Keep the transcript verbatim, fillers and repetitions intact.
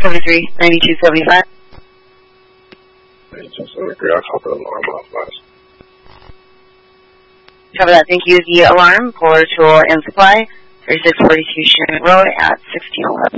seventy-three, ninety-two seventy-five. ninety-two seventy-three, I'll copy the alarm off last. Cover that. Thank you. The alarm for tool and supply, thirty-six forty-two Shannon Road at sixteen eleven.